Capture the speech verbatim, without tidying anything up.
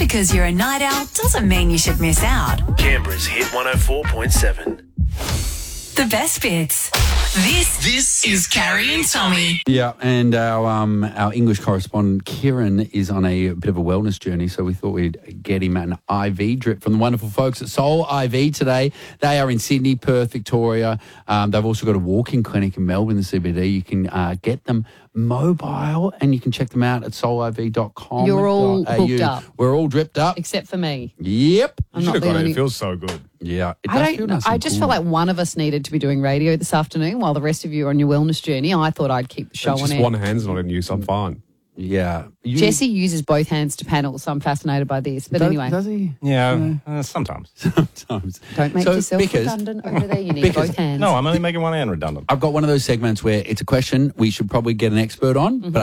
because you're a night owl doesn't mean you should miss out. Canberra's Hit one oh four point seven. The best bits. This, this is Carrie and Tommy. Yeah, and our um, our English correspondent, Kieran, is on a bit of a wellness journey, so we thought we'd get him an I V drip from the wonderful folks at Soul I V today. They are in Sydney, Perth, Victoria. Um, they've also got a walk-in clinic in Melbourne, the C B D. You can uh, get them mobile, and you can check them out at soul I V dot com. You're all hooked up. We're all dripped up. Except for me. Yep. I'm You should not have the got it. only... It feels so good. Yeah. It does I feel don't. nice I and just cool. feel like one of us needed to be doing radio this afternoon while the rest of you are on your wellness journey. I thought I'd keep the show It's on just air. one hand's not in use. I'm fine. Yeah. You, Jesse uses both hands to paddle, so I'm fascinated by this. But does, anyway, Does he? Yeah, uh, sometimes. Sometimes. don't make So, yourself Bickers, redundant over there. You need Bickers, both hands. No, I'm only making one hand redundant. I've got one of those segments where it's a question we should probably get an expert on, but